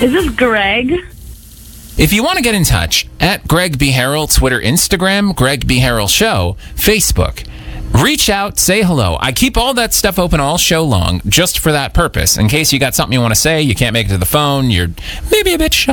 Is this Greg? If you want to get in touch, at Greg B. Harrell, Twitter, Instagram, Greg B. Harrell Show, Facebook. Reach out, say hello. I keep all that stuff open all show long just for that purpose. In case you got something you want to say, you can't make it to the phone, you're maybe a bit shy.